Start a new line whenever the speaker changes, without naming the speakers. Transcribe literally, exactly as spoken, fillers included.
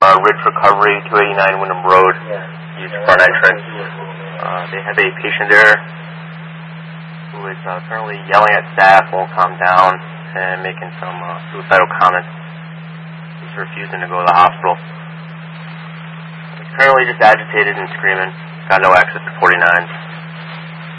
uh, Ridge Recovery, two eighty-nine Wyndham Road, used front entrance. Uh, they have a patient there who is uh, currently yelling at staff, won't calm down, and making some uh, suicidal comments. He's refusing to go to the hospital. He's currently just agitated and screaming. Got no access to forty-nines.